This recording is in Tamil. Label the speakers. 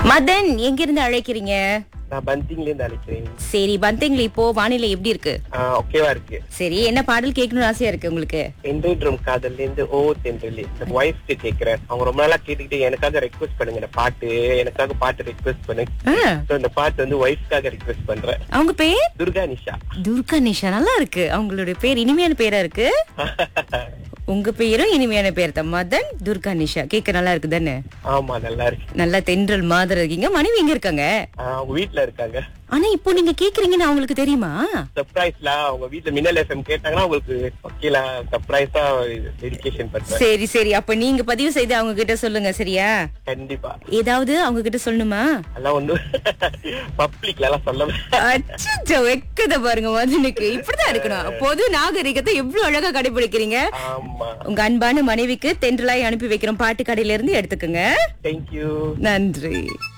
Speaker 1: மதன் எங்க இருந்து அழைக்கிறீங்க?
Speaker 2: நான் பந்திங்ல இருந்து அழைக்கிறேன்.
Speaker 1: சரி, பந்திங்ல இப்போ வானிலை எப்படி இருக்கு?
Speaker 2: ஓகேவா இருக்கு.
Speaker 1: சரி, என்ன பாடல் கேட்கணும்னு ஆசையா இருக்கு உங்களுக்கு?
Speaker 2: என்றும் காதல்ல இருந்து ஓ தென்றலி வைஃப்க்கு கேக்குறேன். அவங்க ரொம்ப நாளா கேட்டுக்கிட்டு எனக்காக ரெக்வெஸ்ட் பண்ணுங்க, இந்த பாட்டு எனக்காக பாட்டு ரெக்வெஸ்ட் பண்ணுங்க. இந்த பாட்டு வந்து வைஃப்காக ரெக்வெஸ்ட் பண்றேன்.
Speaker 1: அவங்க பேர்
Speaker 2: துர்கா நிஷா.
Speaker 1: துர்கா நிஷா, நல்லா இருக்கு. அவங்களுடைய பேர் இனிமையான பேரா இருக்கு. உங்க பேரும் இனிமையான பேர் தான், மதன் துர்கா நிஷா. கேட்க நல்லா இருக்கு தானே?
Speaker 2: ஆமா, நல்லா இருக்கு.
Speaker 1: நல்லா தென்றல் மாதிரி இருக்கீங்க. மனைவி எங்க இருக்காங்க?
Speaker 2: அவங்க வீட்டுல இருக்காங்க.
Speaker 1: ஆனா இப்போ நீங்க கேக்குறீங்கன்னு அவங்களுக்கு தெரியுமா?
Speaker 2: சர்ப்ரைஸ்ல அவங்க வீட்டுல மின்னல் எஃப்எம் கேட்டாங்கன்னா உங்களுக்கு ஓகேல சர்ப்ரைஸா டெடிகேஷன் பண்றேன்.
Speaker 1: சரி சரி, அப்ப நீங்க பதிவு செய்து அவங்க கிட்ட சொல்லுங்க, சரியா?
Speaker 2: கண்டிப்பா.
Speaker 1: ஏதாவது அவங்க கிட்ட சொல்லணுமா?
Speaker 2: எல்லாம் ஒண்ணு பப்ளிக்ல எல்லாம் சொல்ல.
Speaker 1: அச்சச்சோ, வெக்கத பாருங்க மதனுக்கு. இப்படிதான் இருக்கணும். பொது நாகரிகத்தை எவ்வளவு அழகா கடைபிடிக்கிறீங்க.
Speaker 2: ஆமா.
Speaker 1: உங்க அன்பான மனைவிக்கு தென்றலாய் அனுப்பி வைக்கிறோம். பாட்டு கடையில இருந்து எடுத்துக்கோங்க.
Speaker 2: தேங்க்யூ.
Speaker 1: நன்றி.